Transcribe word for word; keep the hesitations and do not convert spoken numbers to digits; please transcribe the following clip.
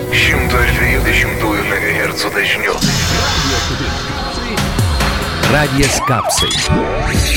šimto ir dviejų dešimtųjų megahercų dažniu. Radijas Kapsai.